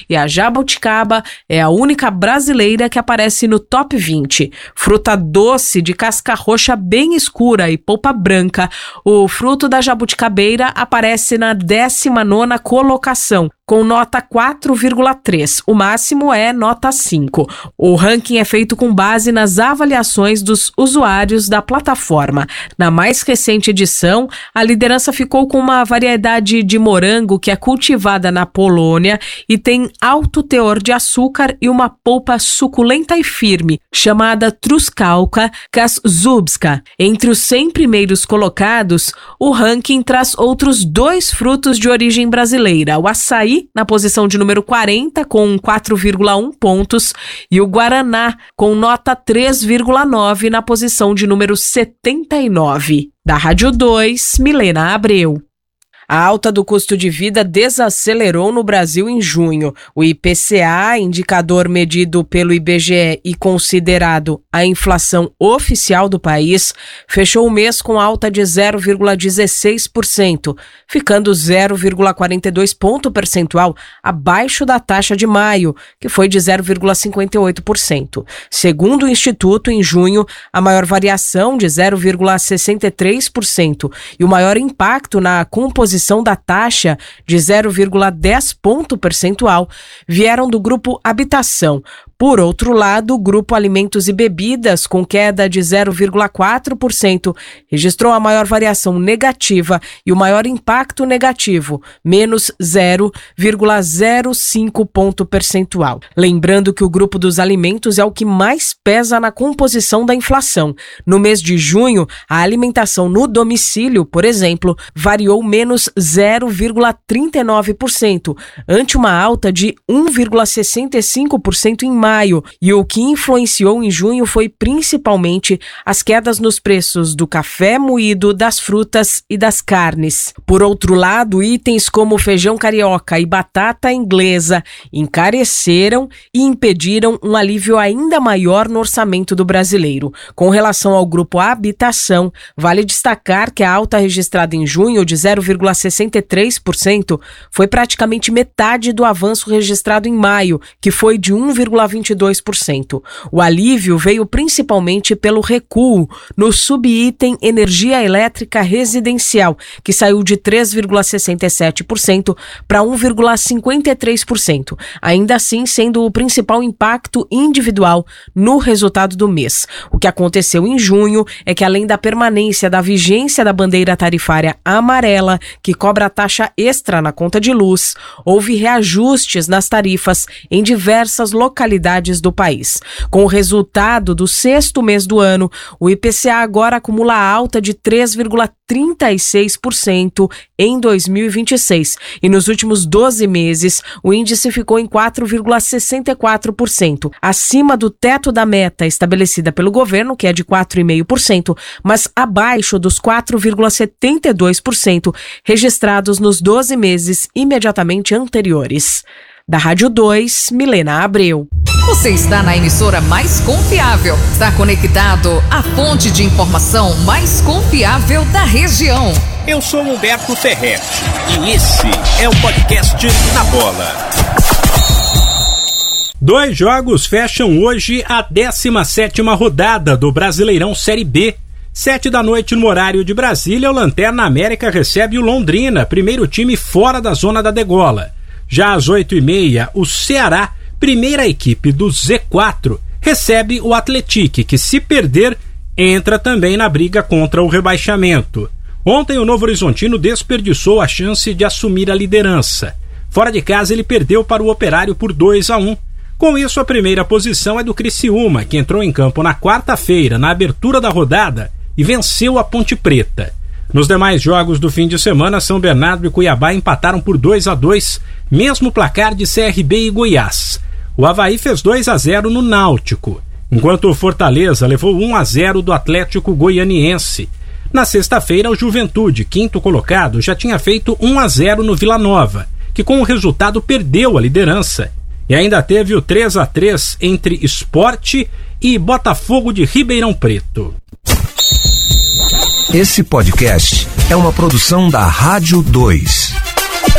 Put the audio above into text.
e a jabuticaba é a única brasileira que aparece no top 20. Fruta doce de casca roxa bem escura e polpa branca, o fruto da jabuticabeira aparece na 19ª colocação, com nota 4,3. O máximo é nota 5. O ranking é feito com base nas avaliações dos usuários da plataforma. Na mais recente edição, a liderança ficou com uma variedade de morango que é cultivada na Polônia e tem alto teor de açúcar e uma polpa suculenta e firme, chamada Truskawka Kaszubska. Entre os 100 primeiros colocados, o ranking traz outros 2 frutos de origem brasileira, o açaí na posição de número 40 com 4,1 pontos e o guaraná com nota 3,9 na posição de número 79. Da Rádio 2, Milena Abreu. A alta do custo de vida desacelerou no Brasil em junho. O IPCA, indicador medido pelo IBGE e considerado a inflação oficial do país, fechou o mês com alta de 0,16%, ficando 0,42 ponto percentual abaixo da taxa de maio, que foi de 0,58%. Segundo o Instituto, em junho, a maior variação de 0,63% e o maior impacto na composição da taxa de 0,10 ponto percentual vieram do grupo habitação. Por outro lado, o grupo alimentos e bebidas, com queda de 0,4%, registrou a maior variação negativa e o maior impacto negativo, menos 0,05 ponto percentual. Lembrando que o grupo dos alimentos é o que mais pesa na composição da inflação. No mês de junho, a alimentação no domicílio, por exemplo, variou menos 0,39%, ante uma alta de 1,65% em maio, e o que influenciou em junho foi principalmente as quedas nos preços do café moído, das frutas e das carnes. Por outro lado, itens como feijão carioca e batata inglesa encareceram e impediram um alívio ainda maior no orçamento do brasileiro. Com relação ao grupo habitação, vale destacar que a alta registrada em junho de 0,63% foi praticamente metade do avanço registrado em maio, que foi de 1,22%. O alívio veio principalmente pelo recuo no subitem energia elétrica residencial, que saiu de 3,67% para 1,53%, ainda assim sendo o principal impacto individual no resultado do mês. O que aconteceu em junho é que, além da permanência da vigência da bandeira tarifária amarela, que cobra a taxa extra na conta de luz, houve reajustes nas tarifas em diversas localidades do país. Com o resultado do 6º mês do ano, o IPCA agora acumula alta de 3,36% em 2026 e nos últimos 12 meses o índice ficou em 4,64%, acima do teto da meta estabelecida pelo governo, que é de 4,5%, mas abaixo dos 4,72% registrados nos 12 meses imediatamente anteriores. Da Rádio 2, Milena Abreu. Você está na emissora mais confiável. Está conectado à fonte de informação mais confiável da região. Eu sou Humberto Ferretti e esse é o podcast Na Bola. 2 jogos fecham hoje a 17ª rodada do Brasileirão Série B. 7 da noite no horário de Brasília, o Lanterna América recebe o Londrina, primeiro time fora da zona da degola. Já às 8h30, o Ceará, primeira equipe do Z4, recebe o Atlético, que se perder, entra também na briga contra o rebaixamento. Ontem o Novo Horizontino desperdiçou a chance de assumir a liderança. Fora de casa ele perdeu para o Operário por 2-1. Com isso, a primeira posição é do Criciúma, que entrou em campo na quarta-feira, na abertura da rodada, e venceu a Ponte Preta. Nos demais jogos do fim de semana, São Bernardo e Cuiabá empataram por 2-2, mesmo placar de CRB e Goiás. O Avaí fez 2-0 no Náutico, enquanto o Fortaleza levou 1-0 do Atlético Goianiense. Na sexta-feira, o Juventude, quinto colocado, já tinha feito 1-0 no Vila Nova, que com o resultado perdeu a liderança. E ainda teve o 3-3 entre Sport e Botafogo de Ribeirão Preto. Esse podcast é uma produção da Rádio 2.